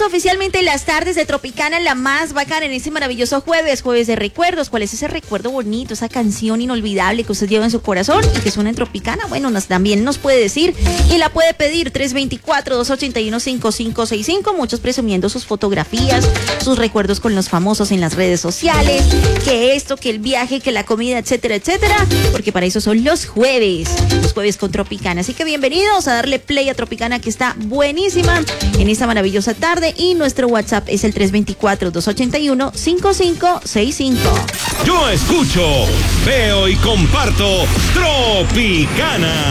oficialmente las tardes de Tropicana, la más bacana en este maravilloso jueves de recuerdos. ¿Cuál es ese recuerdo bonito, esa canción inolvidable que usted lleva en su corazón y que suena en Tropicana? Bueno, también nos puede decir y la puede pedir 324-281-5565. Muchos presumiendo sus fotografías, sus recuerdos con los famosos en las redes sociales, que esto, que el viaje, que la comida, etcétera, etcétera, porque para eso son los jueves con Tropicana. Así que bienvenidos a darle play a Tropicana, que está buenísima en esta maravillosa tarde, y nuestro WhatsApp es el 324-281-5565. Yo escucho, veo y comparto Tropicana.